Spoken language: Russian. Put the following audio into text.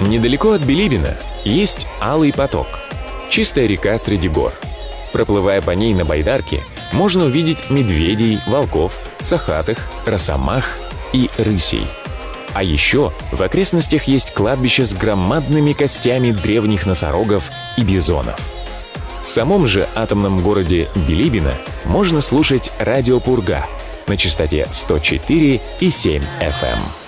Недалеко от Билибина есть Алый поток – чистая река среди гор. Проплывая по ней на байдарке, можно увидеть медведей, волков, сахатых, росомах и рысей. А еще в окрестностях есть кладбище с громадными костями древних носорогов и бизонов. В самом же атомном городе Билибино можно слушать радио «Пурга» на частоте 104,7 FM.